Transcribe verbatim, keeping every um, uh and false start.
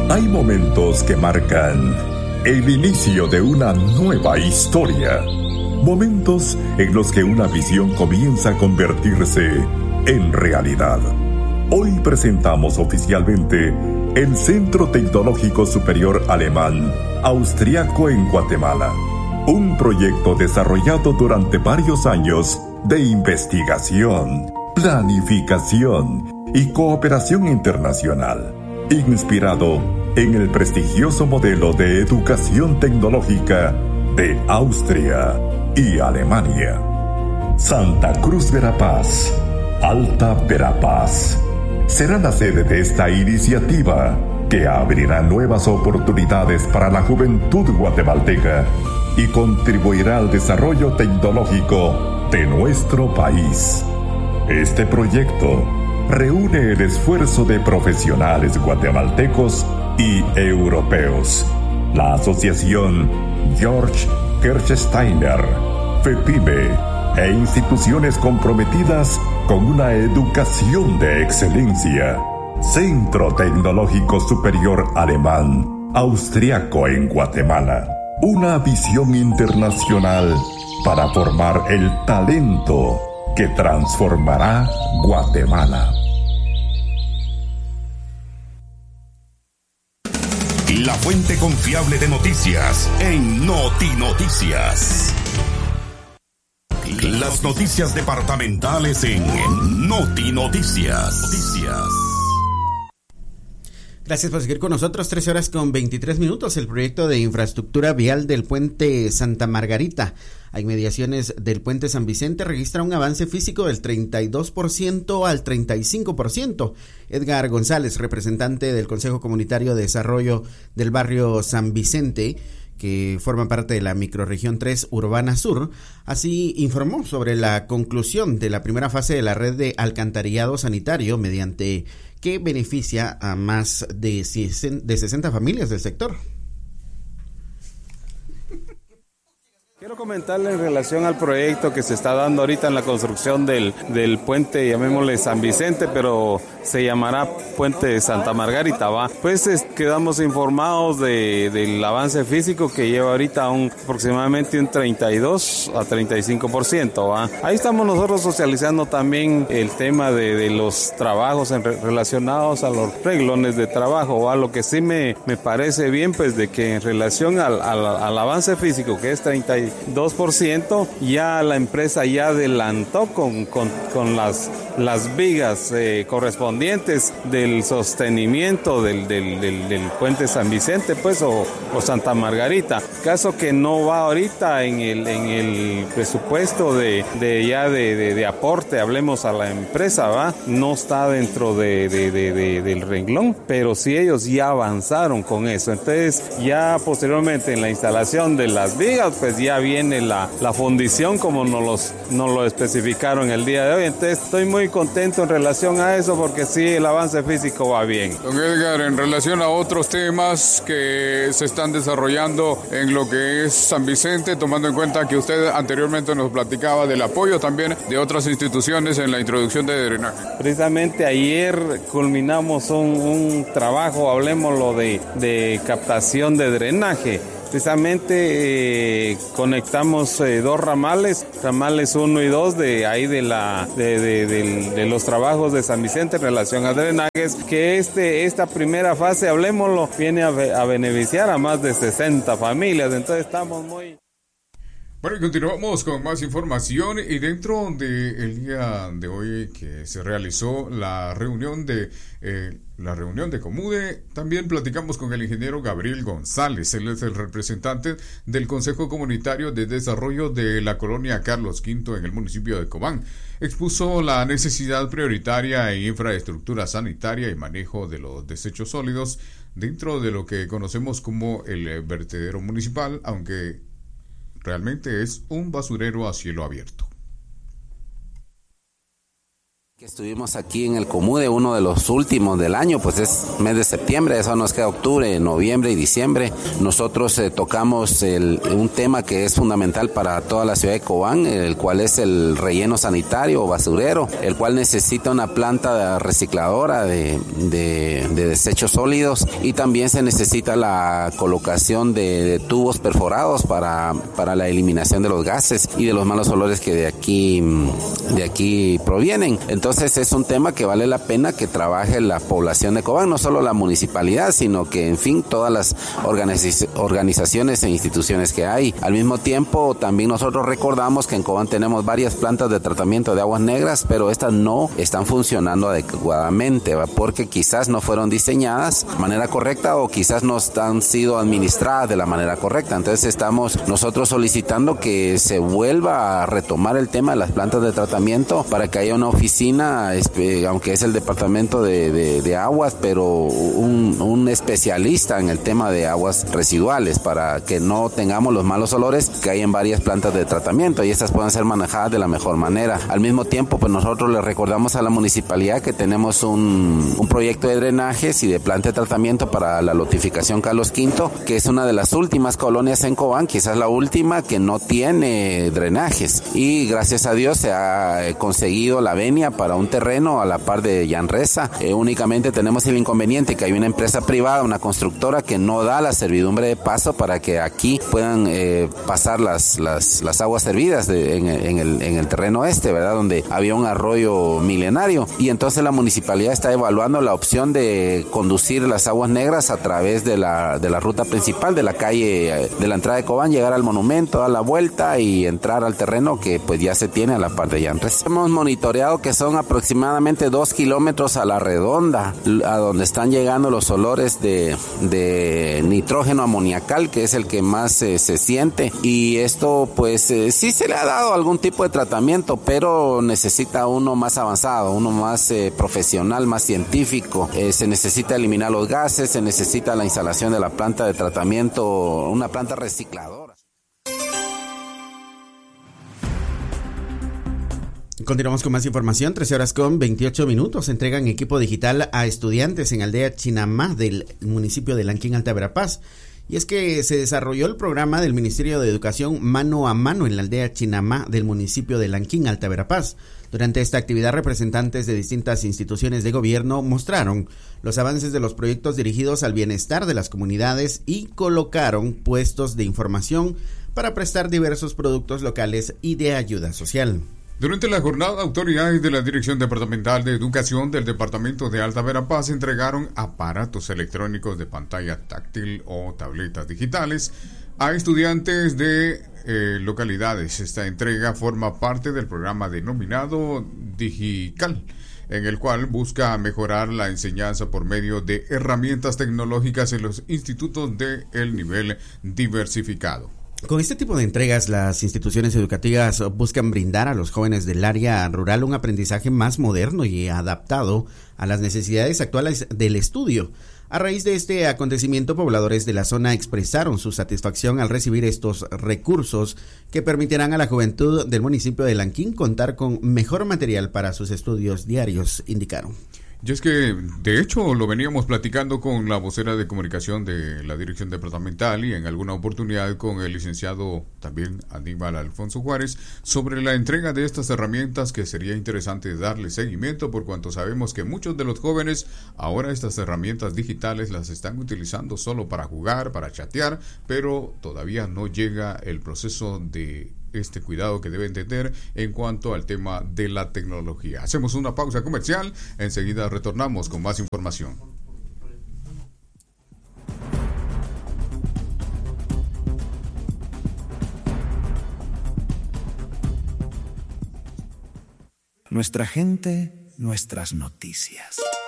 Hay momentos que marcan el inicio de una nueva historia. Momentos en los que una visión comienza a convertirse en realidad. Hoy presentamos oficialmente el Centro Tecnológico Superior Alemán Austriaco en Guatemala. Un proyecto desarrollado durante varios años de investigación, planificación y cooperación internacional, inspirado en el prestigioso modelo de educación tecnológica de Austria y Alemania. Santa Cruz Verapaz, Alta Verapaz, será la sede de esta iniciativa que abrirá nuevas oportunidades para la juventud guatemalteca y contribuirá al desarrollo tecnológico de nuestro país. Este proyecto reúne el esfuerzo de profesionales guatemaltecos y europeos, la asociación Georg Kirchsteiner, FEPIME e instituciones comprometidas con una educación de excelencia. Centro Tecnológico Superior Alemán Austriaco en Guatemala. Una visión internacional para formar el talento que transformará Guatemala. La fuente confiable de noticias en Noti Noticias. Las noticias departamentales en Noti Noticias. Noticias. Gracias por seguir con nosotros. trece horas con veintitrés minutos. El proyecto de infraestructura vial del puente Santa Margarita a inmediaciones del puente San Vicente registra un avance físico del treinta y dos por ciento al treinta y cinco por ciento. Edgar González, representante del Consejo Comunitario de Desarrollo del barrio San Vicente, que forma parte de la microrregión tres Urbana Sur, así informó sobre la conclusión de la primera fase de la red de alcantarillado sanitario, mediante que beneficia a más de sesenta familias del sector. Quiero comentarle en relación al proyecto que se está dando ahorita en la construcción del, del puente, llamémosle San Vicente, pero se llamará puente de Santa Margarita, ¿va? Pues es, quedamos informados de, del avance físico que lleva ahorita un, aproximadamente un treinta y dos a treinta y cinco por ciento, ¿va? Ahí estamos nosotros socializando también el tema de, de los trabajos en, relacionados a los reglones de trabajo, ¿va? Lo que sí me, me parece bien, pues de que en relación al, al, al avance físico, que es treinta y dos por ciento, ya la empresa ya adelantó con, con, con las, las vigas eh, correspondientes del sostenimiento del, del, del, del puente San Vicente, pues, o, o Santa Margarita. Caso que no va ahorita en el, en el presupuesto de, de ya de, de, de aporte, hablemos a la empresa, ¿va? No está dentro de, de, de, de, del renglón, pero sí ellos ya avanzaron con eso. Entonces, ya posteriormente en la instalación de las vigas, pues ya viene la, la fundición como nos, los, nos lo especificaron el día de hoy. Entonces estoy muy contento en relación a eso porque sí, el avance físico va bien. Don Edgar, en relación a otros temas que se están desarrollando en lo que es San Vicente, tomando en cuenta que usted anteriormente nos platicaba del apoyo también de otras instituciones en la introducción de drenaje. Precisamente ayer culminamos un, un trabajo, hablemoslo de, de captación de drenaje. Precisamente eh, conectamos eh, dos ramales, ramales uno y dos de ahí de la de, de, de, de los trabajos de San Vicente en relación a drenajes, que este esta primera fase, hablemoslo, viene a, a beneficiar a más de sesenta familias, entonces estamos muy... Bueno, y continuamos con más información y dentro del día de hoy que se realizó la reunión de eh, la reunión de Comude, también platicamos con el ingeniero Gabriel González. Él es el representante del Consejo Comunitario de Desarrollo de la colonia Carlos Quinto en el municipio de Cobán. Expuso la necesidad prioritaria en infraestructura sanitaria y manejo de los desechos sólidos dentro de lo que conocemos como el vertedero municipal, aunque realmente es un basurero a cielo abierto. Que estuvimos aquí en el Comude, uno de los últimos del año, pues es mes de septiembre, eso nos queda octubre, noviembre y diciembre. Nosotros eh, tocamos el, un tema que es fundamental para toda la ciudad de Cobán, el cual es el relleno sanitario o basurero, el cual necesita una planta recicladora de, de, de desechos sólidos, y también se necesita la colocación de, de tubos perforados para, para la eliminación de los gases y de los malos olores que de aquí, de aquí provienen. Entonces, Entonces es un tema que vale la pena que trabaje la población de Cobán, no solo la municipalidad, sino que en fin todas las organiz- organizaciones e instituciones que hay. Al mismo tiempo también nosotros recordamos que en Cobán tenemos varias plantas de tratamiento de aguas negras, pero estas no están funcionando adecuadamente, ¿va? Porque quizás no fueron diseñadas de manera correcta o quizás no han sido administradas de la manera correcta. Entonces estamos nosotros solicitando que se vuelva a retomar el tema de las plantas de tratamiento para que haya una oficina, aunque es el departamento de, de, de aguas, pero un, un especialista en el tema de aguas residuales para que no tengamos los malos olores que hay en varias plantas de tratamiento y estas puedan ser manejadas de la mejor manera. Al mismo tiempo, pues nosotros le recordamos a la municipalidad que tenemos un, un proyecto de drenajes y de planta de tratamiento para la lotificación Carlos Quinto, que es una de las últimas colonias en Cobán, quizás la última que no tiene drenajes, y gracias a Dios se ha conseguido la venia para un terreno a la par de Llanresa. Eh, únicamente tenemos el inconveniente que hay una empresa privada, una constructora que no da la servidumbre de paso para que aquí puedan eh, pasar las, las, las aguas servidas de, en, en, el, en el terreno este, ¿verdad? Donde había un arroyo milenario, y entonces la municipalidad está evaluando la opción de conducir las aguas negras a través de la, de la ruta principal de la calle de la entrada de Cobán, llegar al monumento, dar la vuelta y entrar al terreno que pues ya se tiene a la par de Llanresa. Hemos monitoreado que son aproximadamente dos kilómetros a la redonda, a donde están llegando los olores de, de nitrógeno amoniacal, que es el que más eh, se siente, y esto pues eh, sí se le ha dado algún tipo de tratamiento, pero necesita uno más avanzado, uno más eh, profesional, más científico. Eh, se necesita eliminar los gases, se necesita la instalación de la planta de tratamiento, una planta recicladora. Continuamos con más información. trece horas con veintiocho minutos. Entregan equipo digital a estudiantes en Aldea Chinamá del municipio de Lanquín, Alta Verapaz. Y es que se desarrolló el programa del Ministerio de Educación Mano a Mano en la Aldea Chinamá del municipio de Lanquín, Alta Verapaz. Durante esta actividad, representantes de distintas instituciones de gobierno mostraron los avances de los proyectos dirigidos al bienestar de las comunidades y colocaron puestos de información para prestar diversos productos locales y de ayuda social. Durante la jornada, autoridades de la Dirección Departamental de Educación del Departamento de Alta Verapaz entregaron aparatos electrónicos de pantalla táctil o tabletas digitales a estudiantes de eh, localidades. Esta entrega forma parte del programa denominado Digical, en el cual busca mejorar la enseñanza por medio de herramientas tecnológicas en los institutos de el nivel diversificado. Con este tipo de entregas, las instituciones educativas buscan brindar a los jóvenes del área rural un aprendizaje más moderno y adaptado a las necesidades actuales del estudio. A raíz de este acontecimiento, pobladores de la zona expresaron su satisfacción al recibir estos recursos que permitirán a la juventud del municipio de Lanquín contar con mejor material para sus estudios diarios, indicaron. Y es que, de hecho, lo veníamos platicando con la vocera de comunicación de la Dirección Departamental y en alguna oportunidad con el licenciado también Aníbal Alfonso Juárez sobre la entrega de estas herramientas, que sería interesante darle seguimiento por cuanto sabemos que muchos de los jóvenes ahora estas herramientas digitales las están utilizando solo para jugar, para chatear, pero todavía no llega el proceso de este cuidado que deben tener en cuanto al tema de la tecnología. Hacemos una pausa comercial, enseguida retornamos con más información. Nuestra gente, nuestras noticias.